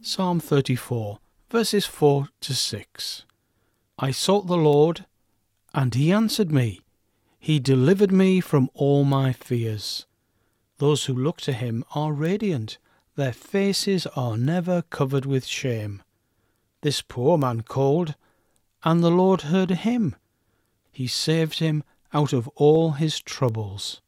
Psalm 34, verses 4 to 6. I sought the Lord, and he answered me. He delivered me from all my fears. Those who look to him are radiant. Their faces are never covered with shame. This poor man called, and the Lord heard him. He saved him out of all his troubles.